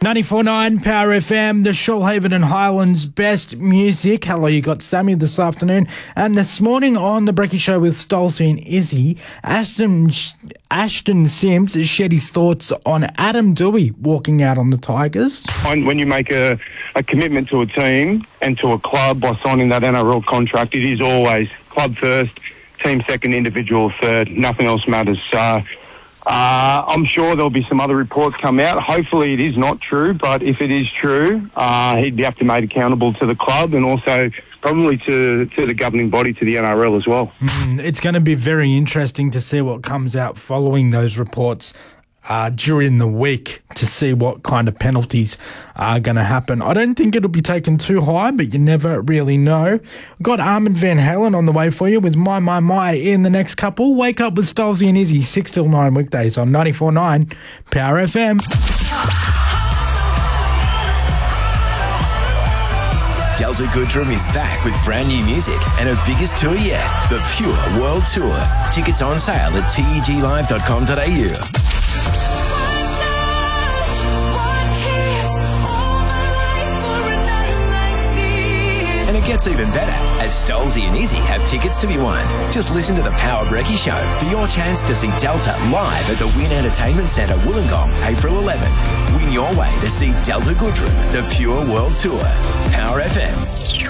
94.9 Power FM, the Shoalhaven and Highlands best music. Hello, you got Sammy this afternoon. And this morning on The Brekkie Show with Stolzy and Izzy, Ashton Sims shared his thoughts on Adam Doueihi walking out on the Tigers. When you make a commitment to a team and to a club by signing that NRL contract, it is always club first, team second, individual third. Nothing else matters. I'm sure there'll be some other reports come out. Hopefully it is not true, but if it is true, he'd have to be made accountable to the club and also probably to the governing body, to the NRL as well. It's going to be very interesting to see what comes out following those reports during the week to see what kind of penalties are going to happen. I don't think it'll be taken too high, but you never really know. We've got Armand Van Halen on the way for you with My in the next couple. Wake up with Stolzy and Izzy, 6 till 9 weekdays on 94.9 Power FM. Delta Goodrum is back with brand new music and her biggest tour yet, the Pure World Tour. Tickets on sale at teglive.com.au. And it gets even better as Stolzy and Izzy have tickets to be won. Just listen to the Power Brekkie Show for your chance to see Delta live at the Wynn Entertainment Centre, Wollongong, April 11. Win your way to see Delta Goodrum, the Pure World Tour. Power FM.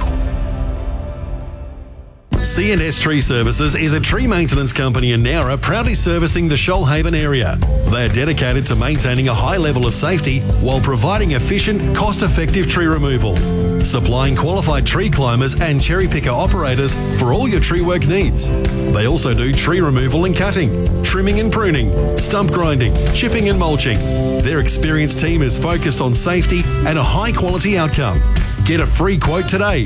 C&S Tree Services is a tree maintenance company in Nowra proudly servicing the Shoalhaven area. They are dedicated to maintaining a high level of safety while providing efficient, cost-effective tree removal. Supplying qualified tree climbers and cherry picker operators for all your tree work needs. They also do tree removal and cutting, trimming and pruning, stump grinding, chipping and mulching. Their experienced team is focused on safety and a high-quality outcome. Get a free quote today.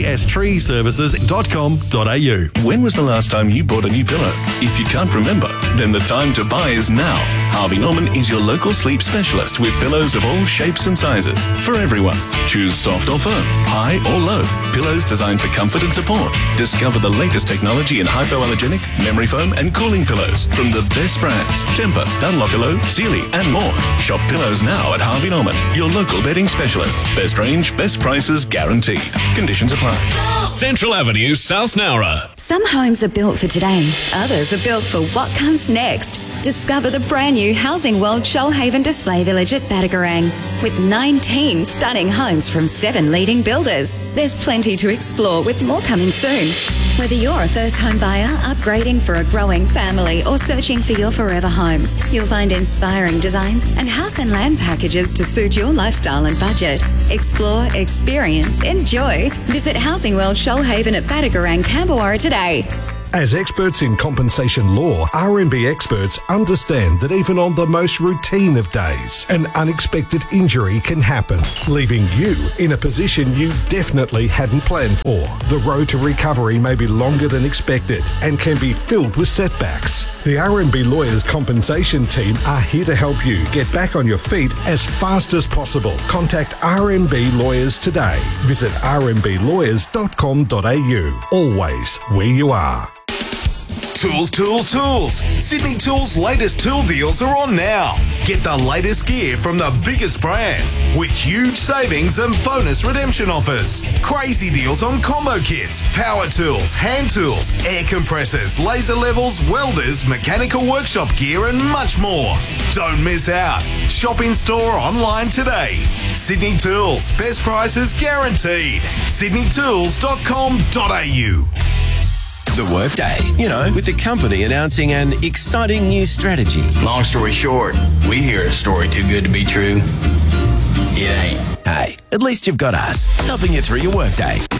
cstreeservices.com.au. When was the last time you bought a new pillow? If you can't remember, then the time to buy is now. Harvey Norman is your local sleep specialist with pillows of all shapes and sizes for everyone. Choose soft or firm, high or low. Pillows designed for comfort and support. Discover the latest technology in hypoallergenic, memory foam and cooling pillows from the best brands. Tempur, Dunlopillow, Sealy and more. Shop pillows now at Harvey Norman, your local bedding specialist. Best range, best prices guaranteed. Conditions apply. Central Avenue, South Nowra. Some homes are built for today. Others are built for what comes next. Discover the brand new Housing World Shoalhaven Display Village at Badagarang. With 19 stunning homes from 7 leading builders. There's plenty to explore with more coming soon. Whether you're a first home buyer, upgrading for a growing family or searching for your forever home, you'll find inspiring designs and house and land packages to suit your lifestyle and budget. Explore, experience, enjoy. Visit Housing World Shoalhaven at Badagarang, Camberwara today. As experts in compensation law, RMB experts understand that even on the most routine of days, an unexpected injury can happen, leaving you in a position you definitely hadn't planned for. The road to recovery may be longer than expected and can be filled with setbacks. The RMB Lawyers Compensation Team are here to help you get back on your feet as fast as possible. Contact RMB Lawyers today. Visit rmblawyers.com.au. Always where you are. Tools, tools, tools. Sydney Tools' latest tool deals are on now. Get the latest gear from the biggest brands with huge savings and bonus redemption offers. Crazy deals on combo kits, power tools, hand tools, air compressors, laser levels, welders, mechanical workshop gear and much more. Don't miss out. Shop in store or online today. Sydney Tools, best prices guaranteed. sydneytools.com.au. The Workday, with the company announcing an exciting new strategy. Long story short, we hear a story too good to be true. It ain't. Hey, at least you've got us, helping you through your workday.